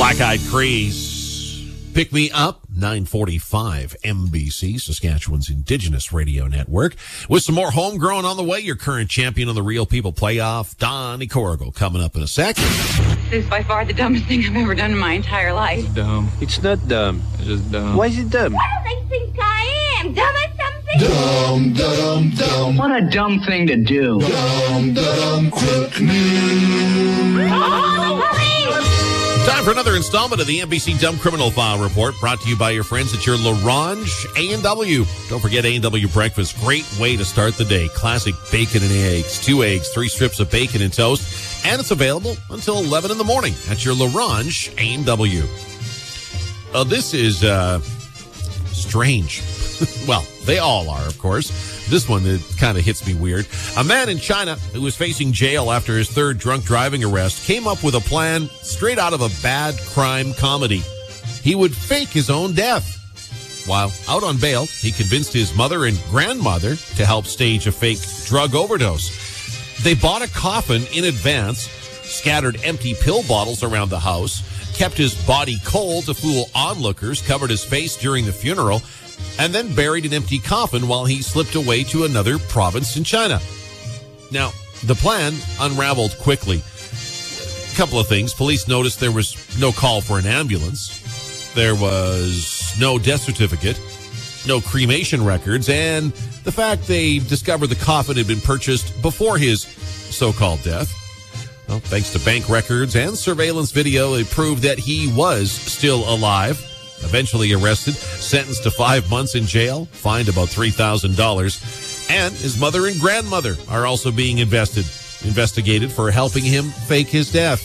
Black Eyed Craze, Pick Me Up, 945 MBC, Saskatchewan's Indigenous Radio Network. With some more homegrown on the way, your current champion on the Real People Playoff, Donnie Corrigal, coming up in a sec. This is by far the dumbest thing I've ever done in my entire life. It's dumb. It's not dumb. It's just dumb. Why is it dumb? What do they think I am? Dumb as something? Dumb, dumb, dumb. What a dumb thing to do. Dumb, dumb, quick news. Time for another installment of the NBC Dumb Criminal File Report, brought to you by your friends at your L'Orange A&W. Don't forget A&W Breakfast. Great way to start the day. Classic bacon and eggs. 2 eggs, 3 strips of bacon and toast. And it's available until 11 in the morning at your L'Orange A&W. This is strange. Well, they all are, of course. This one, it kind of hits me weird. A man in China who was facing jail after his third drunk driving arrest came up with a plan straight out of a bad crime comedy. He would fake his own death. While out on bail, he convinced his mother and grandmother to help stage a fake drug overdose. They bought a coffin in advance, scattered empty pill bottles around the house, kept his body cold to fool onlookers, covered his face during the funeral, and then buried an empty coffin while he slipped away to another province in China. Now, the plan unraveled quickly. A couple of things. Police noticed there was no call for an ambulance. There was no death certificate, no cremation records, and the fact they discovered the coffin had been purchased before his so-called death. Well, thanks to bank records and surveillance video, it proved that he was still alive. Eventually arrested, sentenced to 5 months in jail, fined about $3,000. And his mother and grandmother are also being investigated for helping him fake his death.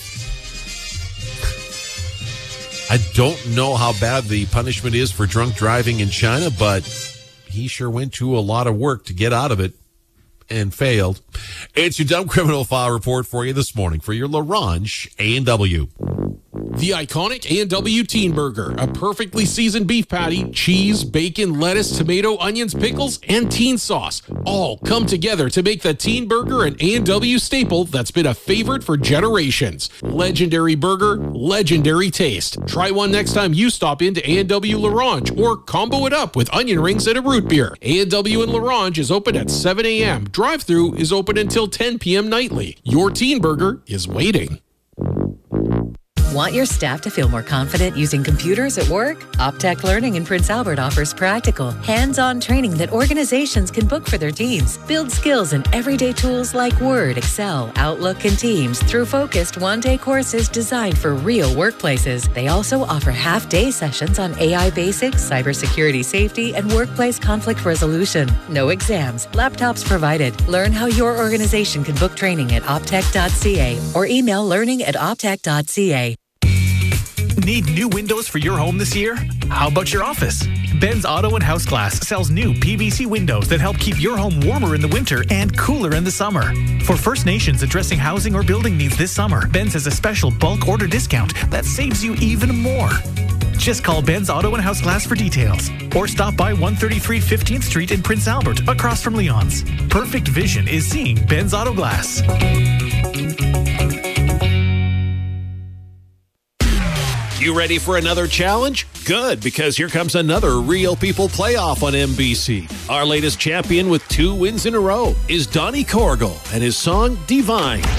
I don't know how bad the punishment is for drunk driving in China, but he sure went to a lot of work to get out of it and failed. It's your Dumb Criminal File Report for you this morning for your L'Orange A&W. The iconic A&W Teen Burger, a perfectly seasoned beef patty, cheese, bacon, lettuce, tomato, onions, pickles, and teen sauce all come together to make the Teen Burger an A&W staple that's been a favorite for generations. Legendary burger, legendary taste. Try one next time you stop into A&W L'Orange or combo it up with onion rings and a root beer. A&W in L'Orange is open at 7 a.m. Drive-thru is open until 10 p.m. nightly. Your Teen Burger is waiting. Want your staff to feel more confident using computers at work? Optech Learning in Prince Albert offers practical, hands-on training that organizations can book for their teams. Build skills in everyday tools like Word, Excel, Outlook, and Teams through focused one-day courses designed for real workplaces. They also offer half-day sessions on AI basics, cybersecurity safety, and workplace conflict resolution. No exams, laptops provided. Learn how your organization can book training at optech.ca or email learning@optech.ca. Need new windows for your home this year? How about your office? Ben's Auto and House Glass sells new PVC windows that help keep your home warmer in the winter and cooler in the summer. For First Nations addressing housing or building needs this summer, Ben's has a special bulk order discount that saves you even more. Just call Ben's Auto and House Glass for details or stop by 133 15th Street in Prince Albert across from Leon's. Perfect vision is seeing Ben's Auto Glass. You ready for another challenge? Good, because here comes another Real People Playoff on NBC. Our latest champion with 2 wins in a row is Donnie Corrigal and his song Divine.